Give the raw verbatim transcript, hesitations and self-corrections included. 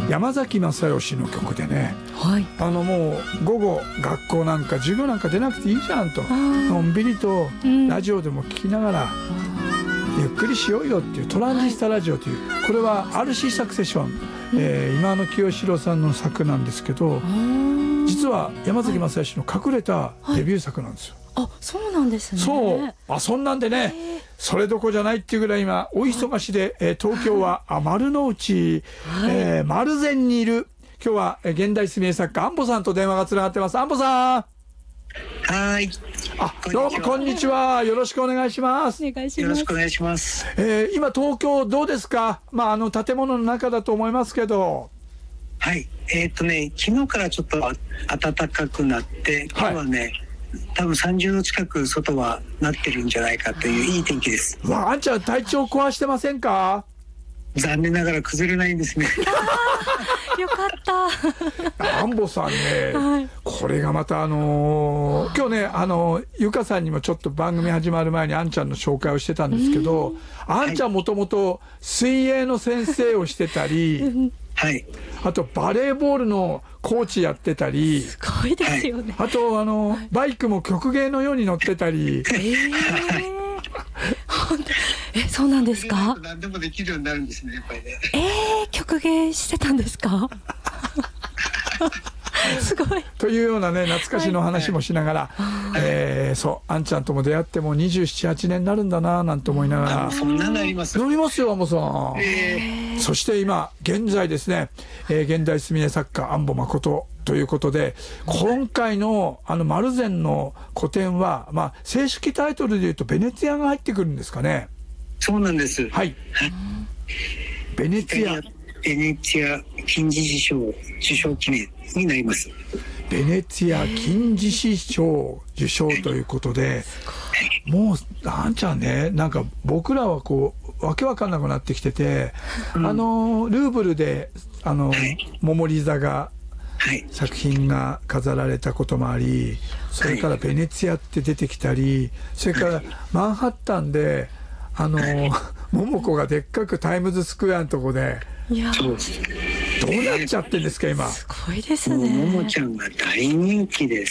山崎正義の曲でね、 はい、 あのもう午後学校なんか授業なんか出なくていいじゃんと、のんびりとラジオでも聞きながら、ゆっくりしようよっていうトランジスタラジオという、これは アールシー サクセション、えー、今野清志郎さんの作なんですけど、実は山崎正義の隠れたデビュー作なんですよ。 あ、そうなんですね。 そう、あ、そんなんでね、それどころじゃないっていうぐらい今お忙しで、えー、東京は丸の内、はい、えー、丸善にいる今日は現代すみれ作家安保さんと電話がつながってます。安保さん。 はい。 あ、どうもこんにちは。よろしくお願いします。 お願いします。 よろしくお願いします。 えー、今東京どうですか。まああの建物の中だと思いますけど。 はい。えー、っとね、昨日からちょっと暖かくなって今日はね、はい、多分さんじゅうど近く外はなってるんじゃないかといういい天気です。 わあ、あんちゃん体調壊してませんか。 残念ながら崩れないんですね。 よかった。 安保さんね、 はい、 これがまたあのー、今日ね、あのー、ゆかさんにもちょっと番組始まる前にあんちゃんの紹介をしてたんですけど、あんちゃんもともと水泳の先生をしてたり、 はい、 あとバレーボールのコーチやってたり、 すごいですよね。 あとあの、はい、バイクも曲芸のように乗ってたり。 えーえ、そうなんですか。 何でもできるようになるんですね、やっぱりね。 えー、曲芸してたんですか。すごい。 というようなね、懐かしの話もしながら、はい、えー、そうあんちゃんとも出会ってもにじゅうなな、はちねんになるんだななんて思いながら。 そんななります。 なりますよ、安保さん。 えー、 そして今現在ですね、えー、現代すみれ作家安保誠ということで、今回のあの丸善の個展は、まあ、正式タイトルでいうとベネツィアが入ってくるんですかね。 そうなんです。 はい。ベネツィア。 ベネツィア金獅子賞受賞記念になります。 ベネツィア金獅子賞受賞ということで、もうあんちゃんね、なんか僕らはこうわけわかんなくなってきてて、うん、あのルーブルであの、はい、モリ座がはい、作品が飾られたこともあり、それからベネツィアって出てきたり、それからマンハッタンであの桃子がでっかくタイムズスクエアのとこで、 いやどうなっちゃってんですか今。 すごいですね。 桃ちゃんが大人気です。